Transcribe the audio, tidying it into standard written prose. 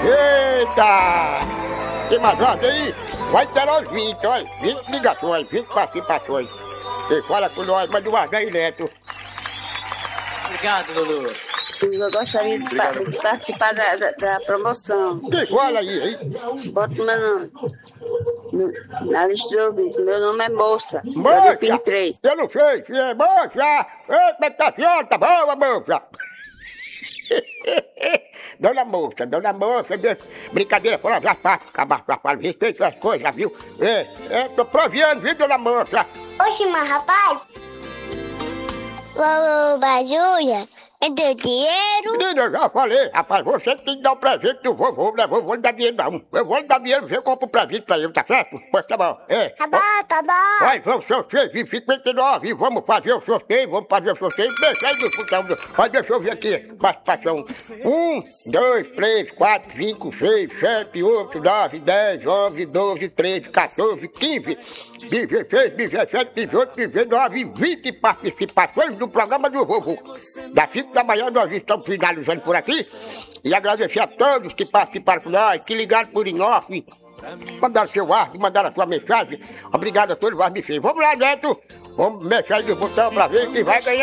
Eita! Tem mais ordem aí? Vai ter os 20, olha. 20 ligações, 20 participações. Você fala com nós, manda um aí, Neto. Obrigado, Lulu. Eu gostaria de participar da promoção. Quem fala aí, hein? Bota meu nome na lista do ouvinte. Meu nome é Moça. Moça! Pim 3. Eu não sei se é moça! Eita, tá senhora, tá boa, moça! Dona moça, brincadeira fora da parte, acabar com a fala, respeito as coisas, viu? Tô proviando, viu, dona moça? Oxe, mas rapaz! Ô, Bajuia, me deu dinheiro? Menina, eu já falei, rapaz, você tem que dar um presente do vovô, né? Vovô não dá dinheiro não. Eu vou lhe dar dinheiro, você compra um presente pra ele, tá certo? Pois tá bom, Tá bom. Vai, vamos sorteio, 59, vamos fazer o sorteio, deixa aí no futebol. Pode deixa eu ver aqui, participação. 1, 2, 3, 4, 5, 6, 7, 8, 9, 10, 11, 12, 13, 14, 15, 16, 17, 18, 19, 20 participações do programa do vovô. Das 5 da manhã nós estamos finalizando por aqui. E agradecer a todos que participaram com nós, que ligaram por off, mandaram seu áudio, mandaram a sua mensagem. Obrigado a todos, vai me fez. Vamos lá, Neto. Vamos mexer aí no botão pra ver quem vai ganhar.